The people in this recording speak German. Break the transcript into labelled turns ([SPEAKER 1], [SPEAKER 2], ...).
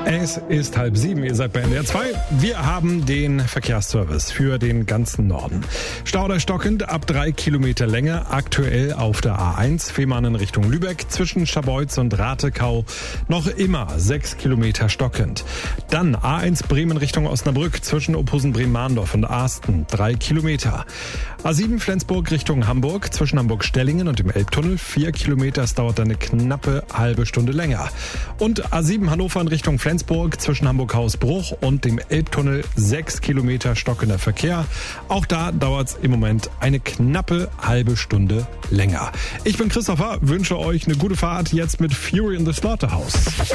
[SPEAKER 1] Es ist 6:30, ihr seid bei NDR 2. Wir haben den Verkehrsservice für den ganzen Norden. Stauder stockend ab 3 Kilometer Länge, aktuell auf der A1, Fehmarn in Richtung Lübeck, zwischen Scharbeutz und Ratekau noch immer 6 Kilometer stockend. Dann A1 Bremen Richtung Osnabrück, zwischen Ophusen-Bremen-Mahndorf und Asten, 3 Kilometer. A7 Flensburg Richtung Hamburg, zwischen Hamburg-Stellingen und dem Elbtunnel, 4 Kilometer, es dauert eine knappe halbe Stunde länger. Und A7 Hannover in Richtung Flensburg, zwischen Hamburg-Hausbruch und dem Elbtunnel 6 Kilometer stockender Verkehr. Auch da dauert es im Moment eine knappe halbe Stunde länger. Ich bin Christopher, wünsche euch eine gute Fahrt jetzt mit Fury in the Slaughterhouse.